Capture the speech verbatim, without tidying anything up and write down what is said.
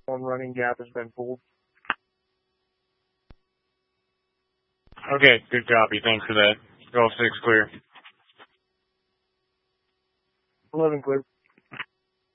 one running gap has been pulled. Okay, good copy. Thanks for that. Golf six clear. eleven clear.